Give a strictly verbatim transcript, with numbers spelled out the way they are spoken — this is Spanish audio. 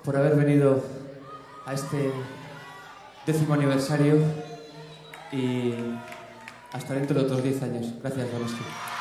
por haber venido a este décimo aniversario y hasta dentro de otros diez años. Gracias, Donosti.